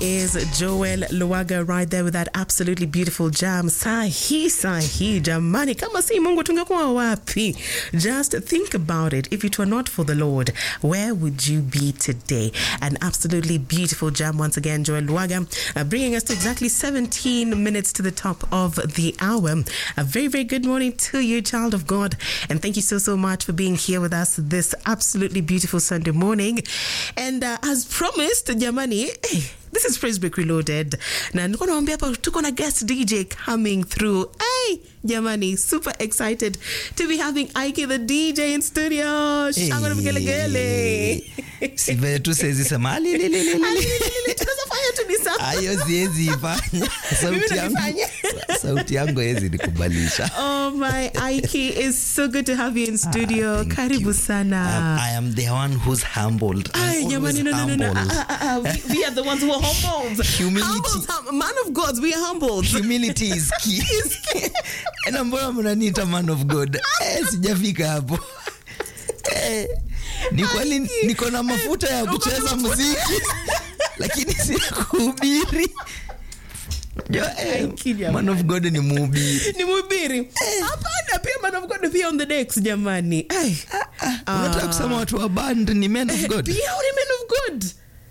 is Joel Luaga right there with that absolutely beautiful jam. Sahi jamani, kama si Mungu tungekuwa wapi? Just think about it. If it were not for the Lord, where would you be today? An absolutely beautiful jam once again, Joel Luaga, bringing us to exactly 17 minutes to the top of the hour. A very, very good morning to you, child of God. And thank you so much for being here with us this absolutely beautiful Sunday morning. And as promised, jamani, this is Praise Break Reloaded. Na niko naambia hapa tuko na guest DJ coming through. Hey, jamani, super excited to be having Ike the DJ in studio. Shangwe mgelegele. Sive tu sezi sema tunafanya tu bisa. Ayo siwezi ifanya. Sauti yangu hezi nikubalisha. Oh my, Ike, is so good to have you in studio. Karibu sana. I am the one who's humbled. Ay, jamani, no. We are the ones who are humbled. Humility. Man of God, we are humbled. Humility is key. Na mbona mnaniita man of God? Sijafika hapo. Ni kweli niko na mafuta ya kucheza muziki. Lakini si kuhubiri. Man of God ni mhubiri. Ni mhubiri. Hapana, pia man of God pia on the decks jamani. Unataka kusema watu wa band ni men of God? Pia ni men of God.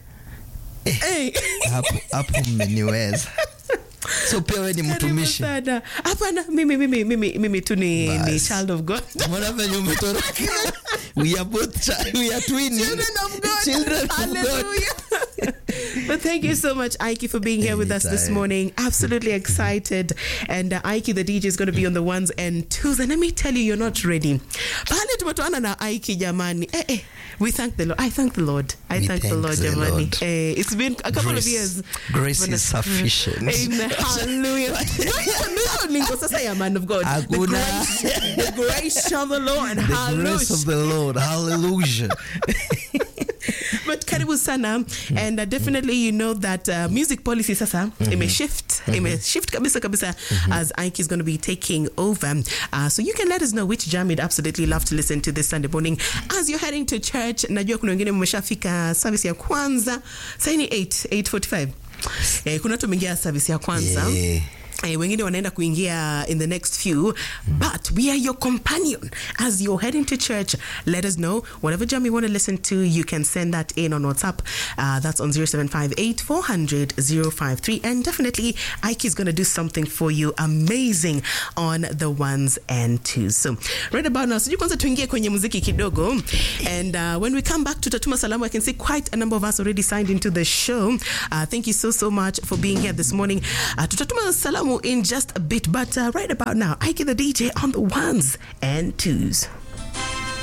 Hapo mmeniweza. So pia wewe ni mtumishi. Hapana, mimi tu ni child of God. Mbona venye umetoroka? We are twins. Children of God. But thank you so much, Ike, for being here with us this morning. Absolutely excited. And Ike, the DJ, is going to be on the ones and twos. And let me tell you, you're not ready. Pale tumetoana na Ike, jamani. We thank the Lord. I thank the Lord. I thank the Lord, jamani. It's been a couple of years. Grace is sufficient. Amen. Hallelujah. Sasa ya man of God. The grace of the Lord. The grace of the Lord. Hallelujah. But karibu sana, and definitely you know that music policy sasa shift kabisa as Ike is going to be taking over. So you can let us know which jam you'd absolutely love to listen to this Sunday morning as you're heading to church. Najua kuna wengine mmeshafika service ya kwanza. Sasa ni 8:45. Kuna watu wameingia service ya kwanza. Wengine wanaenda kuingia in the next few, but we are your companion as you're heading to church. Let us know whatever jam you want to listen to. You can send that in on WhatsApp. That's on 0758 400 053, and definitely Ike is going to do something for you amazing on the ones and twos. So right about now, so you kwanza tuingie kwenye muziki kidogo, and when we come back to Tatuma Salamu, I can see quite a number of us already signed into the show. Thank you so much for being here this morning. Tatuma Salamu in just a bit, but right about now, Ike the DJ on the ones and twos.